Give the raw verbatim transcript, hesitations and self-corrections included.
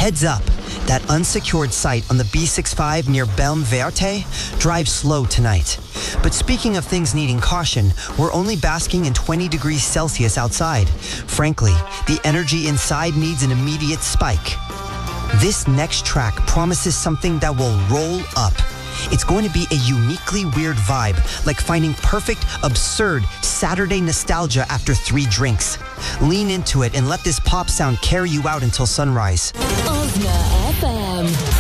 Heads up, that unsecured site on the B sixty-five near Belm Verte, drive slow tonight. But speaking of things needing caution, we're only basking in twenty degrees Celsius outside. Frankly, the energy inside needs an immediate spike. This next track promises something that will roll up. It's going to be a uniquely weird vibe, like finding perfect, absurd Saturday nostalgia after three drinks. Lean into it and let this pop sound carry you out until sunrise. Osna F M.